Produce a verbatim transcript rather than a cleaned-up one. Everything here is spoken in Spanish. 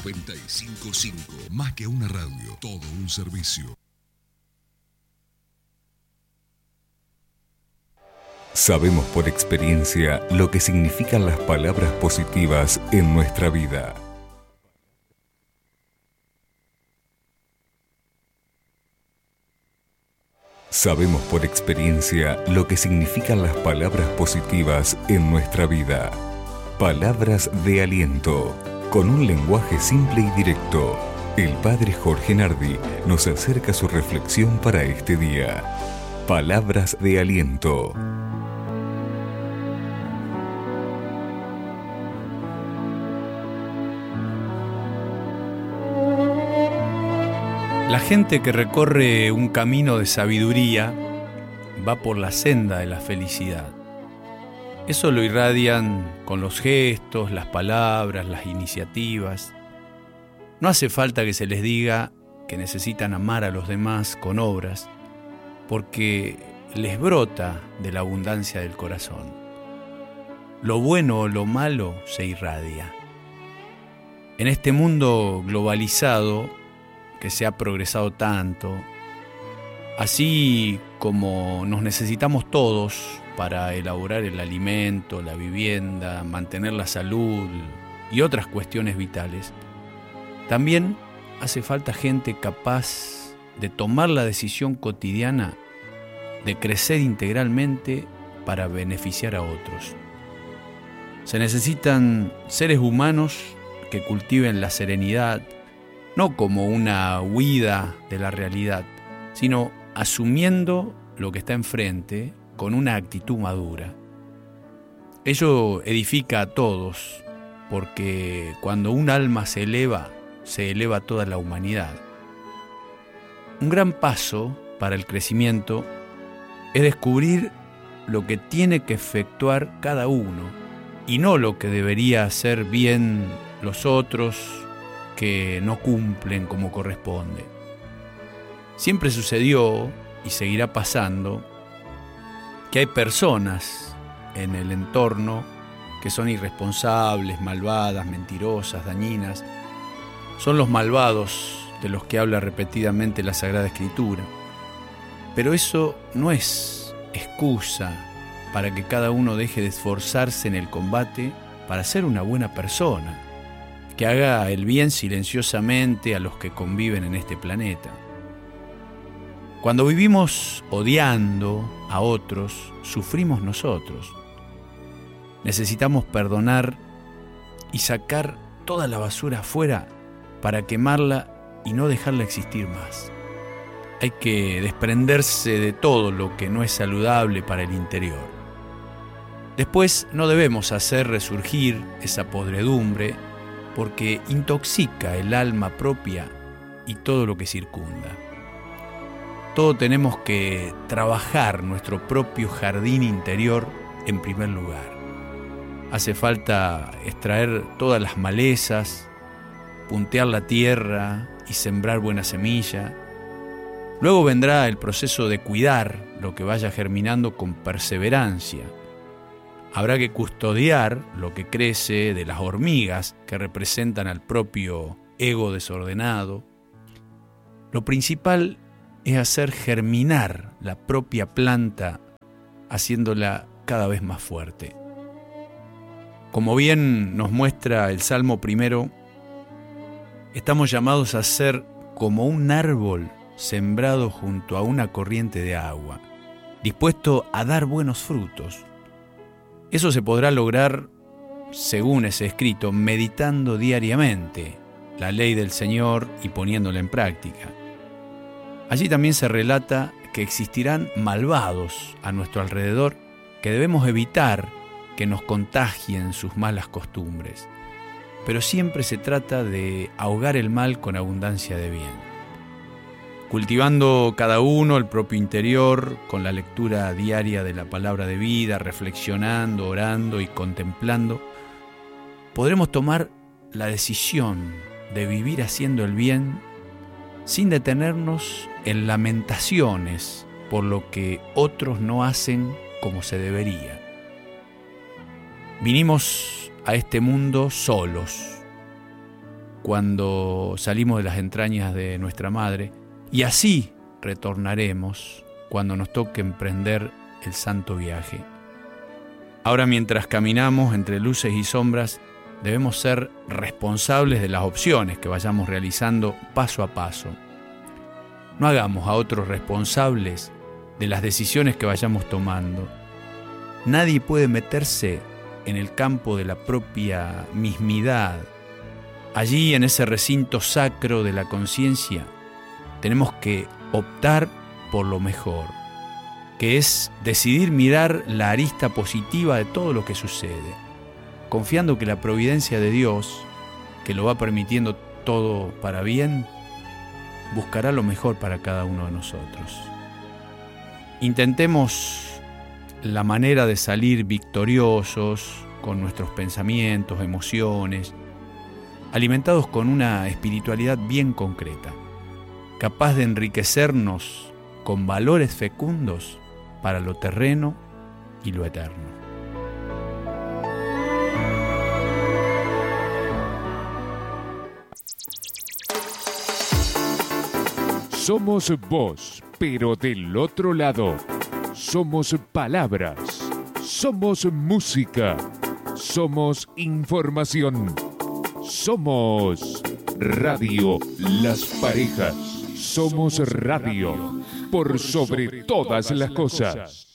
noventa y cinco punto cinco, más que una radio, todo un servicio. Sabemos por experiencia lo que significan las palabras positivas en nuestra vida. Sabemos por experiencia lo que significan las palabras positivas en nuestra vida. Palabras de aliento, con un lenguaje simple y directo. El padre Jorge Nardi nos acerca su reflexión para este día. Palabras de aliento. La gente que recorre un camino de sabiduría va por la senda de la felicidad. Eso lo irradian con los gestos, las palabras, las iniciativas. No hace falta que se les diga que necesitan amar a los demás con obras, porque les brota de la abundancia del corazón. Lo bueno o lo malo se irradia. En este mundo globalizado, que se ha progresado tanto, así como nos necesitamos todos para elaborar el alimento, la vivienda, mantener la salud y otras cuestiones vitales, también hace falta gente capaz de tomar la decisión cotidiana de crecer integralmente para beneficiar a otros. Se necesitan seres humanos que cultiven la serenidad, no como una huida de la realidad, sino asumiendo lo que está enfrente con una actitud madura. Ello edifica a todos, porque cuando un alma se eleva, se eleva toda la humanidad. Un gran paso para el crecimiento es descubrir lo que tiene que efectuar cada uno y no lo que debería hacer bien los otros que no cumplen como corresponde. Siempre sucedió y seguirá pasando que hay personas en el entorno que son irresponsables, malvadas, mentirosas, dañinas. Son los malvados de los que habla repetidamente la Sagrada Escritura. Pero eso no es excusa para que cada uno deje de esforzarse en el combate para ser una buena persona, que haga el bien silenciosamente a los que conviven en este planeta. Cuando vivimos odiando a otros, sufrimos nosotros. Necesitamos perdonar y sacar toda la basura afuera para quemarla y no dejarla existir más. Hay que desprenderse de todo lo que no es saludable para el interior. Después no debemos hacer resurgir esa podredumbre porque intoxica el alma propia y todo lo que circunda. Todos tenemos que trabajar nuestro propio jardín interior en primer lugar. Hace falta extraer todas las malezas, puntear la tierra y sembrar buena semilla. Luego vendrá el proceso de cuidar lo que vaya germinando con perseverancia. Habrá que custodiar lo que crece de las hormigas que representan al propio ego desordenado. Lo principal es hacer germinar la propia planta, haciéndola cada vez más fuerte. Como bien nos muestra el Salmo primero, estamos llamados a ser como un árbol sembrado junto a una corriente de agua, dispuesto a dar buenos frutos. Eso se podrá lograr, según ese escrito, meditando diariamente la ley del Señor y poniéndola en práctica. Allí también se relata que existirán malvados a nuestro alrededor que debemos evitar que nos contagien sus malas costumbres. Pero siempre se trata de ahogar el mal con abundancia de bien. Cultivando cada uno el propio interior con la lectura diaria de la palabra de vida, reflexionando, orando y contemplando, podremos tomar la decisión de vivir haciendo el bien sin detenernos en lamentaciones por lo que otros no hacen como se debería. Vinimos a este mundo solos. cuando salimos de las entrañas de nuestra madre, y así retornaremos cuando nos toque emprender el santo viaje. Ahora, mientras caminamos entre luces y sombras, debemos ser responsables de las opciones que vayamos realizando paso a paso. No hagamos a otros responsables de las decisiones que vayamos tomando. Nadie puede meterse en el campo de la propia mismidad. Allí, en ese recinto sacro de la conciencia, tenemos que optar por lo mejor, que es decidir mirar la arista positiva de todo lo que sucede, confiando que la providencia de Dios, que lo va permitiendo todo para bien, buscará lo mejor para cada uno de nosotros. Intentemos la manera de salir victoriosos con nuestros pensamientos, emociones, alimentados con una espiritualidad bien concreta, capaz de enriquecernos con valores fecundos para lo terreno y lo eterno. Somos voz, pero del otro lado. Somos palabras. Somos música. Somos información. Somos Radio Las Parejas. Somos radio por sobre todas las cosas.